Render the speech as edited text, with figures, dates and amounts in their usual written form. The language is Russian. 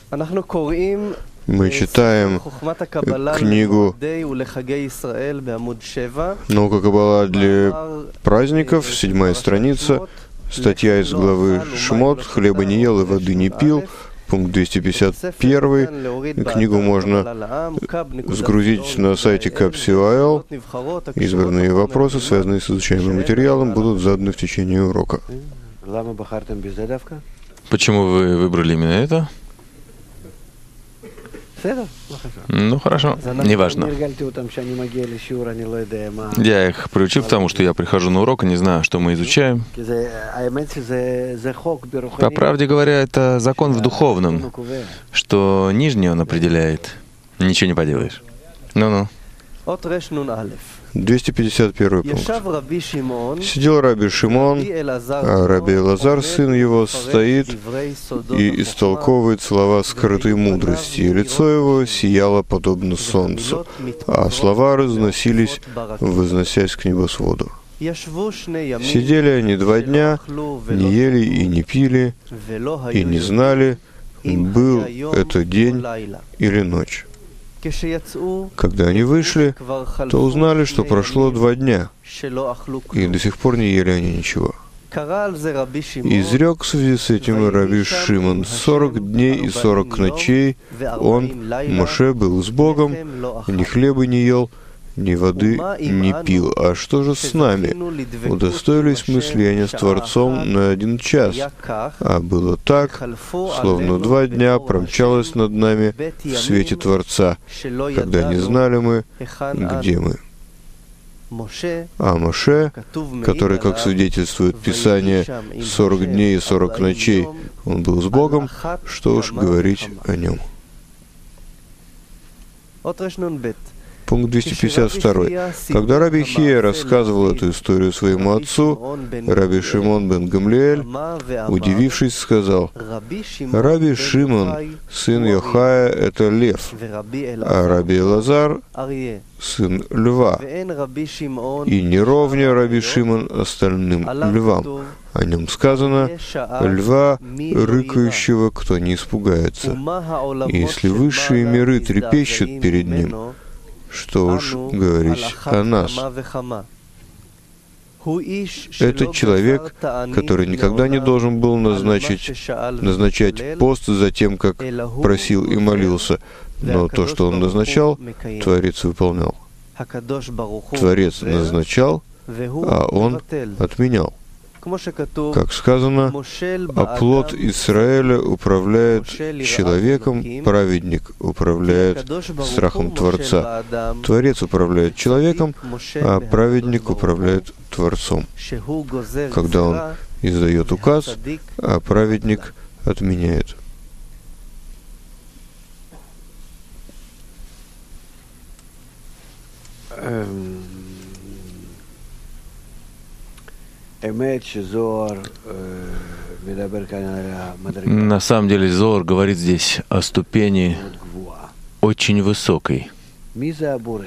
Мы читаем книгу «Наука Каббала для праздников», 7-я страница, статья из главы Шмот «Хлеба не ел и воды не пил», пункт 251. Книгу можно сгрузить на сайте Capsio.il. Избранные вопросы, связанные с изучаемым материалом, будут заданы в течение урока. Почему вы выбрали именно это? Ну хорошо, неважно. Я их приучил к тому, что я прихожу на урок и не знаю, что мы изучаем. По правде говоря, это закон в духовном, что нижний он определяет. Ничего не поделаешь. Ну-ну. 251 пункт. Сидел Раби Шимон, а Раби Элазар, сын его, стоит и истолковывает слова скрытой мудрости, и лицо его сияло подобно солнцу, а слова разносились, возносясь к небосводу. Сидели они 2 дня, не ели и не пили, и не знали, был это день или ночь. Когда они вышли, то узнали, что прошло 2 дня, и до сих пор не ели они ничего. Изрек в связи с этим Раби Шимон: 40 дней и 40 ночей он, Моше, был с Богом, ни хлеба не ел, ни воды не пил. А что же с нами? Удостоились мы слияния с Творцом на 1 час. А было так, словно 2 дня промчалось над нами в свете Творца, когда не знали мы, где мы. А Моше, который, как свидетельствует Писание, 40 дней и 40 ночей он был с Богом, что уж говорить о нем. Пункт 252. Когда Раби Хия рассказывал эту историю своему отцу, Раби Шимон бен Гамлиэль, удивившись, сказал: «Раби Шимон, сын Йохая, это лев, а Раби Элазар — сын льва, и не ровня Раби Шимон остальным львам. О нем сказано: льва, рыкающего, кто не испугается. И если высшие миры трепещут перед ним, что уж говорить о нас. Это человек, который никогда не должен был назначать пост за тем, как просил и молился, но то, что он назначал, Творец выполнял. Творец назначал, а он отменял. Как сказано, оплот Израиля управляет человеком, праведник управляет страхом Творца. Творец управляет человеком, а праведник управляет Творцом. Когда он издает указ, а праведник отменяет. На самом деле Зоар говорит здесь о ступени очень высокой.